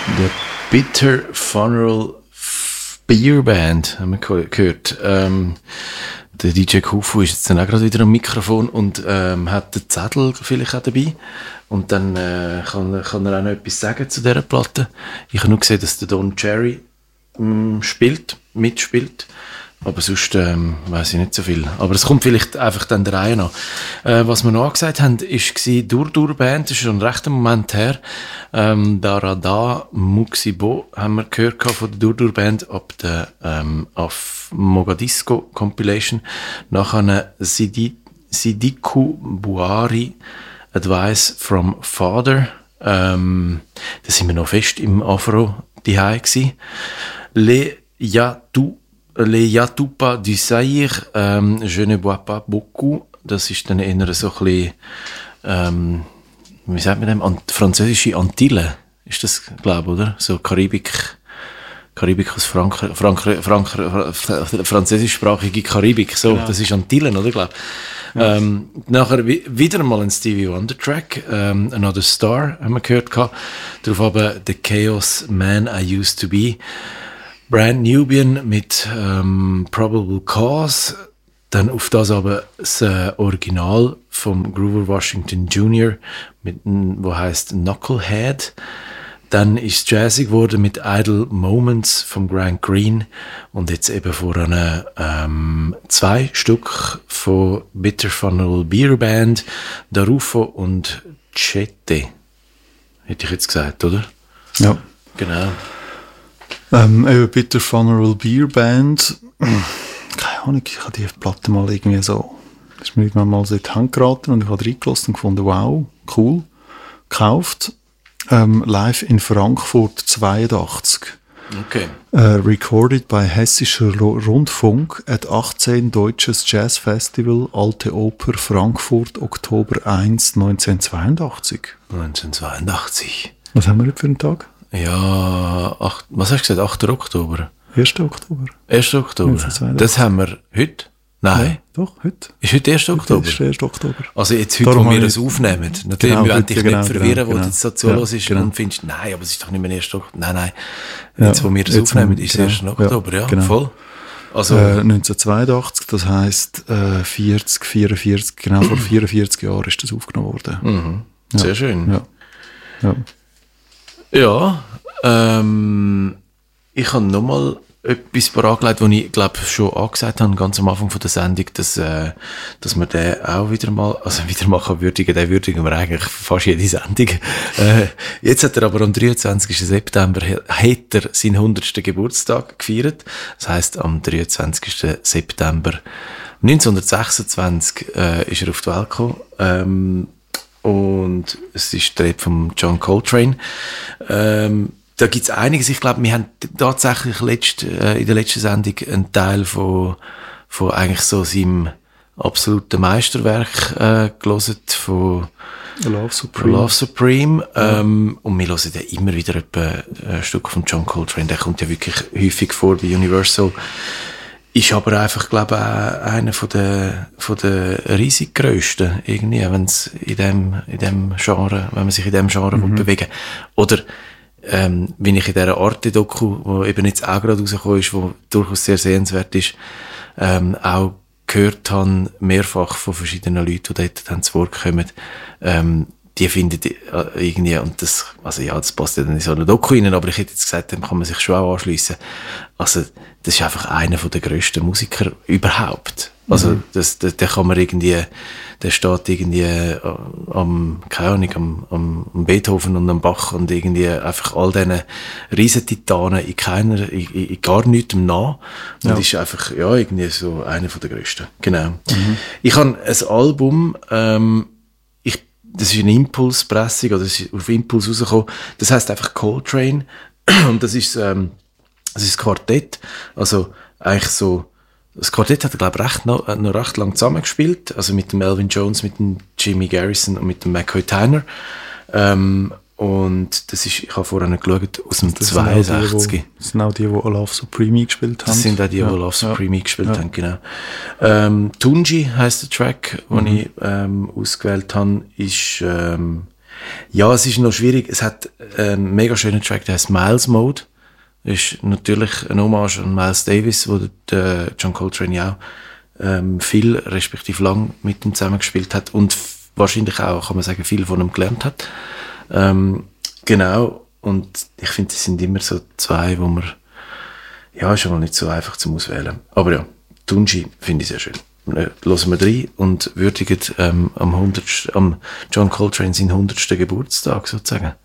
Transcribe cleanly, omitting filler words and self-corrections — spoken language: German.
The Bitter Funeral Beer Band haben wir gehört. Der DJ Kufu ist jetzt dann auch gerade wieder am Mikrofon und hat den Zettel vielleicht auch dabei. Und dann kann er auch noch etwas sagen zu dieser Platte. Ich habe nur gesehen, dass der Don Cherry mitspielt. Aber sonst weiss ich nicht so viel. Aber es kommt vielleicht einfach dann der Reihe nach. Was wir noch angesagt haben, war Dur Band. Das ist schon ein rechter Moment her. Darada Muxibo haben wir gehört von der Dur Band ab der auf Mogadisco Compilation. Nachher Sidiku Buhari Advice from Father. Da sind wir noch fest im Afro diehei gsi. Le Yatupa du Saïr, Je ne bois pas beaucoup. Das ist dann eher so ein bisschen, wie sagt man dem? Französische Antillen, ist das, glaube ich, oder? So Karibik aus französischsprachige Karibik, so, genau. Das ist Antillen, oder, glaube ich. Ja. Nachher wieder mal ein Stevie Wonder Track, Another Star, haben wir gehört. Darauf aber The Chaos Man I Used to Be. Brand Nubian mit Probable Cause. Dann auf das aber das Original vom Grover Washington Jr., wo heißt Knucklehead. Dann ist es jazzig geworden mit Idle Moments vom Grant Green. Und jetzt eben voran 2 Stück von Bitter Funeral Beer Band, Darufo und Chete. Hätte ich jetzt gesagt, oder? Ja. Genau. Bitter Funeral Beer Band. Keine Ahnung, ich habe die Platte mal irgendwie so, das ist mir irgendwann mal so in die Hand geraten und ich habe reingelassen und gefunden, wow, cool, gekauft. Live in Frankfurt 82. Okay. Recorded bei Hessischer Rundfunk at 18 Deutsches Jazz Festival, Alte Oper, Frankfurt, Oktober 1, 1982. 1982. Was haben wir heute für einen Tag? Ja, was hast du gesagt? 8. Oktober? 1. Oktober. 1. Oktober. Das haben wir heute? Nein. Ja, doch, heute. Ist heute 1. Oktober? Das ist 1. Oktober. Also jetzt heute, wo wir das aufnehmen. Natürlich, wir wollen dich nicht verwirren, wo genau. du jetzt so zuhörst und findest, nein, aber es ist doch nicht mehr 1. Oktober. Nein. Jetzt, wo wir das aufnehmen, ist es 1. Oktober, ja, genau. Voll. Also 1982, das heisst 44, genau vor 44 Jahren ist das aufgenommen worden. Mhm. Sehr schön. Ja, ich habe nochmal etwas parat, was ich glaube schon angesagt habe, ganz am Anfang von der Sendung, dass wir den auch wieder mal würdigen, den würdigen wir eigentlich fast jede Sendung. Jetzt hat er aber am 23. September hat er seinen 100. Geburtstag gefeiert. Das heisst, am 23. September 1926 ist er auf die Welt gekommen. Und es ist der Rap von John Coltrane. Da gibt es einiges. Ich glaube, wir haben tatsächlich in der letzten Sendung einen Teil von eigentlich so seinem absoluten Meisterwerk gelesen, von Love Supreme. Und wir hören dann immer wieder ein Stück von John Coltrane. Der kommt ja wirklich häufig vor bei Universal. Ist aber einfach, glaube ich, auch einer von der riesig grössten, irgendwie, wenn es in dem Genre, wenn man sich in dem Genre bewegen. Oder, wenn ich in dieser Arte-Doku, wo eben jetzt auch gerade rausgekommen ist, wo durchaus sehr sehenswert ist, auch gehört habe, mehrfach von verschiedenen Leuten, die dort dann zu Wort kommen, die finden irgendwie, und das, also ja, das passt ja dann in so eine Doku rein, aber ich hätte jetzt gesagt, dem kann man sich schon auch anschliessen. Also, das ist einfach einer der grössten Musiker überhaupt. Also, der kann man irgendwie, der steht irgendwie keine Ahnung, am Beethoven und am Bach und irgendwie einfach all diesen Riesentitanen in gar nichts nach. Und ist einfach, ja, irgendwie so einer der grössten. Genau. Ich habe ein Album, das ist eine Impulspressung, oder das ist auf Impuls rausgekommen. Das heisst einfach Coltrane. Und das ist das Quartett. Also, eigentlich so, das Quartett hat er, glaube ich, noch recht lang zusammengespielt. Also mit dem Elvin Jones, mit dem Jimmy Garrison und mit dem McCoy Tyner. Und das ist, ich habe vorhin geschaut, aus dem 62. Das sind auch die Love Supreme gespielt haben. Das sind auch die Love Supreme gespielt haben, genau. Tunji heisst der Track, den ich ausgewählt habe, ist Ja, es ist noch schwierig. Es hat einen mega schönen Track, der heißt Miles Mode. Ist natürlich ein Hommage an Miles Davis, wo der John Coltrane ja auch viel, respektive lang mit ihm zusammengespielt hat und wahrscheinlich auch, kann man sagen, viel von ihm gelernt hat. Genau. Und ich finde, das sind immer so zwei, wo man, ja, ist aber nicht so einfach zum Auswählen. Aber ja, Tunji finde ich sehr schön. Hören wir rein und würdigen am John Coltrane seinen 100. Geburtstag sozusagen.